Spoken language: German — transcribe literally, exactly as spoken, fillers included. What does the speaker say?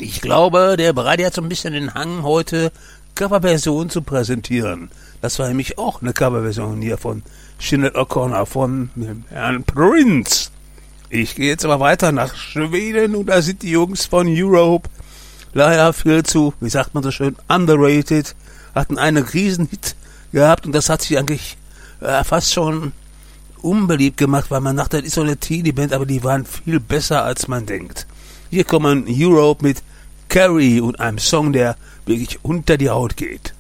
Ich glaube, der Brady hat so ein bisschen den Hang, heute Coverversion zu präsentieren. Das war nämlich auch eine Coverversion hier von Sinéad O'Connor, von Herrn Prince. Ich gehe jetzt aber weiter nach Schweden und da sind die Jungs von Europe leider viel zu, wie sagt man so schön, underrated, hatten einen Riesenhit gehabt und das hat sich eigentlich äh, fast schon unbeliebt gemacht, weil man dachte, das ist so eine Teenie-Band, aber die waren viel besser, als man denkt. Hier kommen Europe mit Carrie und einem Song, der wirklich unter die Haut geht.